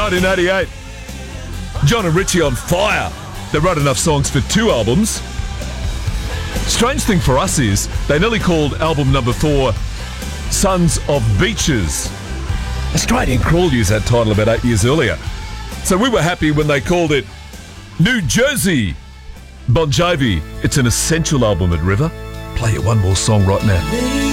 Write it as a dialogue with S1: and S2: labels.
S1: 1988. John and Richie on fire. They wrote enough songs for 2 albums. Strange thing for us is they nearly called album number 4 Sons of Beaches. Australian Crawl used that title about 8 years earlier. So we were happy when they called it New Jersey. Bon Jovi, it's an essential album at River. Play you one more song right now.